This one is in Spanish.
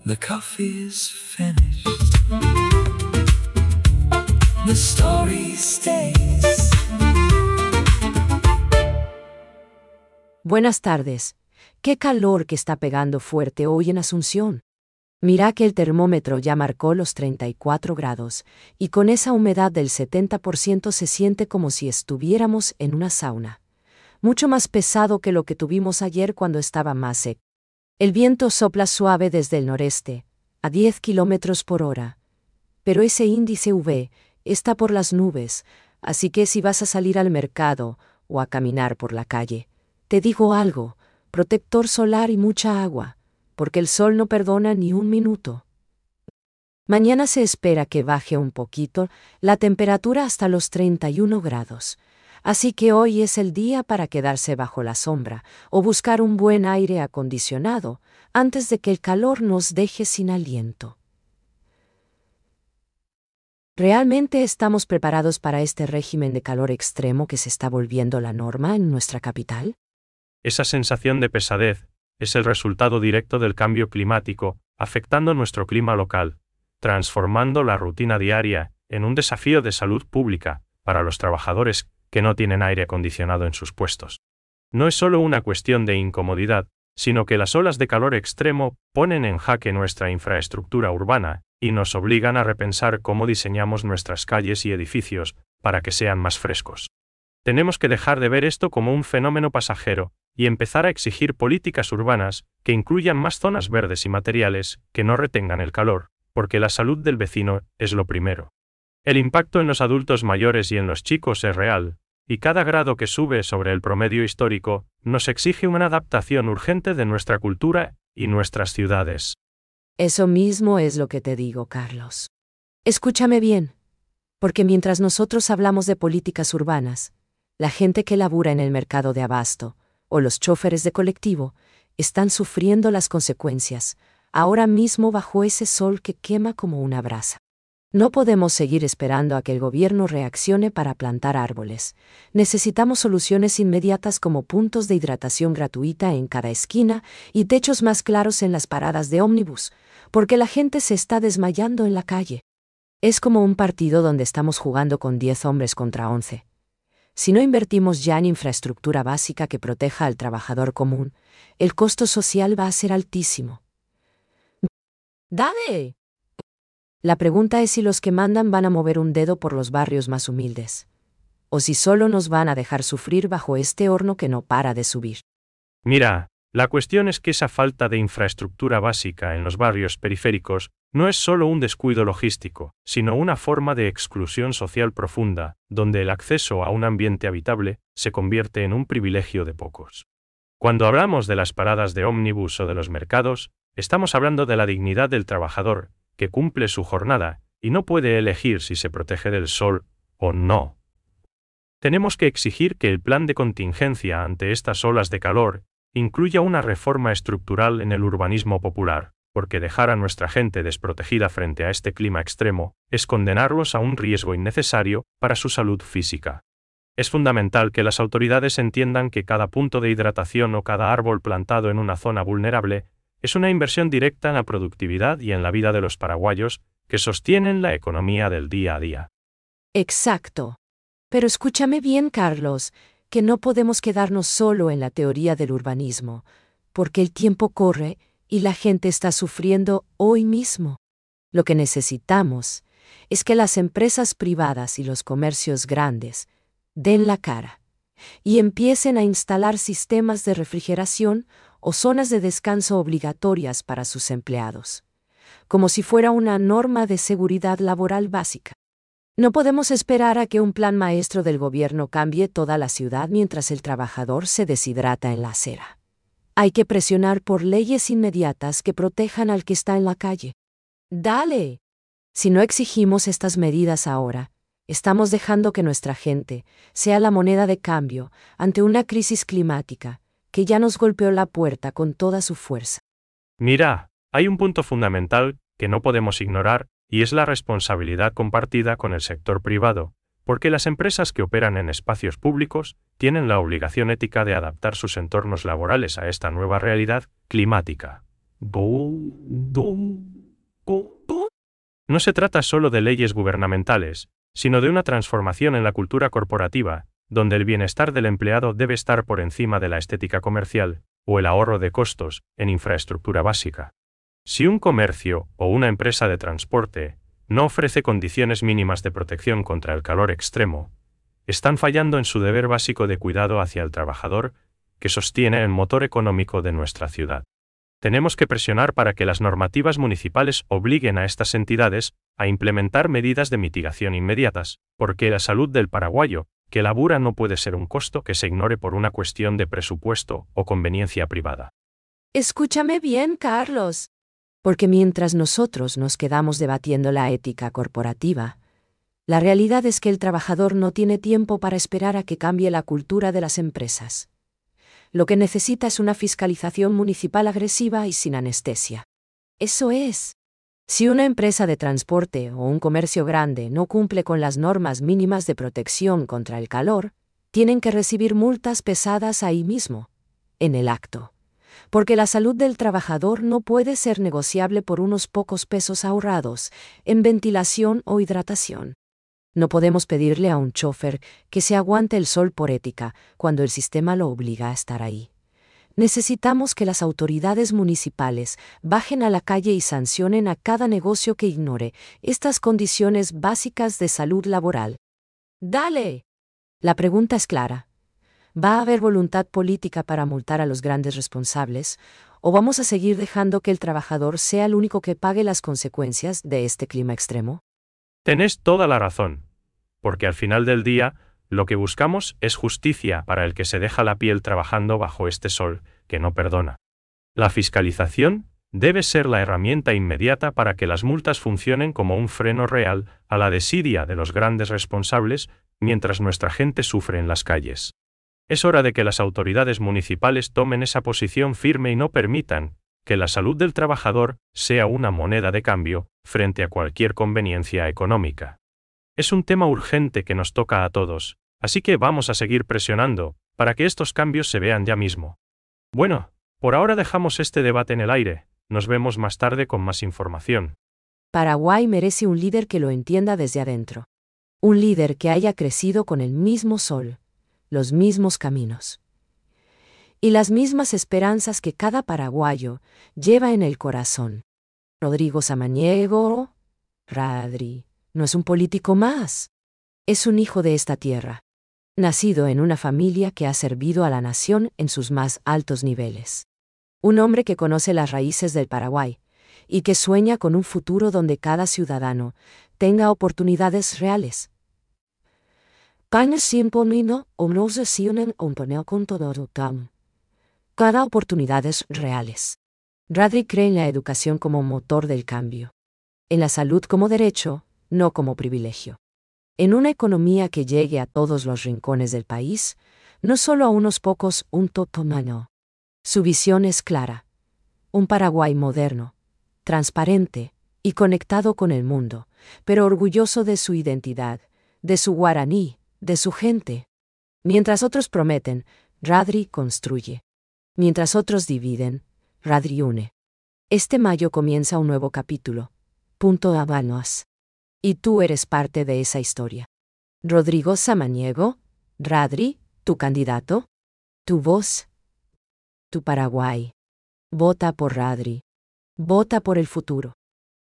The coffee's finished. The story stays. Buenas tardes. Qué calor que está pegando fuerte hoy en Asunción. Mira que el termómetro ya marcó los 34 grados, y con esa humedad del 70% se siente como si estuviéramos en una sauna. Mucho más pesado que lo que tuvimos ayer cuando estaba más seco. El viento sopla suave desde el noreste, a 10 kilómetros por hora. Pero ese índice UV está por las nubes, así que si vas a salir al mercado o a caminar por la calle, te digo algo, protector solar y mucha agua, porque el sol no perdona ni un minuto. Mañana se espera que baje un poquito la temperatura hasta los 31 grados. Así que hoy es el día para quedarse bajo la sombra o buscar un buen aire acondicionado antes de que el calor nos deje sin aliento. ¿Realmente estamos preparados para este régimen de calor extremo que se está volviendo la norma en nuestra capital? Esa sensación de pesadez es el resultado directo del cambio climático, afectando nuestro clima local, transformando la rutina diaria en un desafío de salud pública para los trabajadores que no tienen aire acondicionado en sus puestos. No es solo una cuestión de incomodidad, sino que las olas de calor extremo ponen en jaque nuestra infraestructura urbana y nos obligan a repensar cómo diseñamos nuestras calles y edificios para que sean más frescos. Tenemos que dejar de ver esto como un fenómeno pasajero y empezar a exigir políticas urbanas que incluyan más zonas verdes y materiales que no retengan el calor, porque la salud del vecino es lo primero. El impacto en los adultos mayores y en los chicos es real, y cada grado que sube sobre el promedio histórico nos exige una adaptación urgente de nuestra cultura y nuestras ciudades. Eso mismo es lo que te digo, Carlos. Escúchame bien, porque mientras nosotros hablamos de políticas urbanas, la gente que labura en el mercado de abasto, o los choferes de colectivo, están sufriendo las consecuencias, ahora mismo bajo ese sol que quema como una brasa. No podemos seguir esperando a que el gobierno reaccione para plantar árboles. Necesitamos soluciones inmediatas como puntos de hidratación gratuita en cada esquina y techos más claros en las paradas de ómnibus, porque la gente se está desmayando en la calle. Es como un partido donde estamos jugando con 10 hombres contra 11. Si no invertimos ya en infraestructura básica que proteja al trabajador común, el costo social va a ser altísimo. ¡Dale! La pregunta es si los que mandan van a mover un dedo por los barrios más humildes, o si solo nos van a dejar sufrir bajo este horno que no para de subir. Mira, la cuestión es que esa falta de infraestructura básica en los barrios periféricos no es solo un descuido logístico, sino una forma de exclusión social profunda, donde el acceso a un ambiente habitable se convierte en un privilegio de pocos. Cuando hablamos de las paradas de ómnibus o de los mercados, estamos hablando de la dignidad del trabajador, que cumple su jornada y no puede elegir si se protege del sol o no. Tenemos que exigir que el plan de contingencia ante estas olas de calor incluya una reforma estructural en el urbanismo popular, porque dejar a nuestra gente desprotegida frente a este clima extremo es condenarlos a un riesgo innecesario para su salud física. Es fundamental que las autoridades entiendan que cada punto de hidratación o cada árbol plantado en una zona vulnerable es una inversión directa en la productividad y en la vida de los paraguayos que sostienen la economía del día a día. Exacto. Pero escúchame bien, Carlos, que no podemos quedarnos solo en la teoría del urbanismo, porque el tiempo corre y la gente está sufriendo hoy mismo. Lo que necesitamos es que las empresas privadas y los comercios grandes den la cara y empiecen a instalar sistemas de refrigeración o zonas de descanso obligatorias para sus empleados, como si fuera una norma de seguridad laboral básica. No podemos esperar a que un plan maestro del gobierno cambie toda la ciudad mientras el trabajador se deshidrata en la acera. Hay que presionar por leyes inmediatas que protejan al que está en la calle. ¡Dale! Si no exigimos estas medidas ahora, estamos dejando que nuestra gente sea la moneda de cambio ante una crisis climática que ya nos golpeó la puerta con toda su fuerza. Mira, hay un punto fundamental que no podemos ignorar, y es la responsabilidad compartida con el sector privado, porque las empresas que operan en espacios públicos tienen la obligación ética de adaptar sus entornos laborales a esta nueva realidad climática. No se trata solo de leyes gubernamentales, sino de una transformación en la cultura corporativa, donde el bienestar del empleado debe estar por encima de la estética comercial o el ahorro de costos en infraestructura básica. Si un comercio o una empresa de transporte no ofrece condiciones mínimas de protección contra el calor extremo, están fallando en su deber básico de cuidado hacia el trabajador, que sostiene el motor económico de nuestra ciudad. Tenemos que presionar para que las normativas municipales obliguen a estas entidades a implementar medidas de mitigación inmediatas, porque la salud del paraguayo que labura no puede ser un costo que se ignore por una cuestión de presupuesto o conveniencia privada. Escúchame bien, Carlos. Porque mientras nosotros nos quedamos debatiendo la ética corporativa, la realidad es que el trabajador no tiene tiempo para esperar a que cambie la cultura de las empresas. Lo que necesita es una fiscalización municipal agresiva y sin anestesia. Eso es. Si una empresa de transporte o un comercio grande no cumple con las normas mínimas de protección contra el calor, tienen que recibir multas pesadas ahí mismo, en el acto. Porque la salud del trabajador no puede ser negociable por unos pocos pesos ahorrados en ventilación o hidratación. No podemos pedirle a un chofer que se aguante el sol por ética cuando el sistema lo obliga a estar ahí. Necesitamos que las autoridades municipales bajen a la calle y sancionen a cada negocio que ignore estas condiciones básicas de salud laboral. ¡Dale! La pregunta es clara. ¿Va a haber voluntad política para multar a los grandes responsables, o vamos a seguir dejando que el trabajador sea el único que pague las consecuencias de este clima extremo? Tenés toda la razón, porque al final del día, lo que buscamos es justicia para el que se deja la piel trabajando bajo este sol, que no perdona. La fiscalización debe ser la herramienta inmediata para que las multas funcionen como un freno real a la desidia de los grandes responsables mientras nuestra gente sufre en las calles. Es hora de que las autoridades municipales tomen esa posición firme y no permitan que la salud del trabajador sea una moneda de cambio frente a cualquier conveniencia económica. Es un tema urgente que nos toca a todos, así que vamos a seguir presionando para que estos cambios se vean ya mismo. Bueno, por ahora dejamos este debate en el aire, nos vemos más tarde con más información. Paraguay merece un líder que lo entienda desde adentro. Un líder que haya crecido con el mismo sol, los mismos caminos y las mismas esperanzas que cada paraguayo lleva en el corazón. Rodrigo Samaniego, Radri, no es un político más. Es un hijo de esta tierra, nacido en una familia que ha servido a la nación en sus más altos niveles. Un hombre que conoce las raíces del Paraguay y que sueña con un futuro donde cada ciudadano tenga oportunidades reales. Cada oportunidades reales. Radri cree en la educación como motor del cambio. En la salud como derecho, no como privilegio. En una economía que llegue a todos los rincones del país, no solo a unos pocos, un totomano. Su visión es clara. Un Paraguay moderno, transparente y conectado con el mundo, pero orgulloso de su identidad, de su guaraní, de su gente. Mientras otros prometen, Radri construye. Mientras otros dividen, Radri une. Este mayo comienza un nuevo capítulo. Habanos. Y tú eres parte de esa historia. Rodrigo Samaniego, Radri, tu candidato, tu voz, tu Paraguay. Vota por Radri. Vota por el futuro.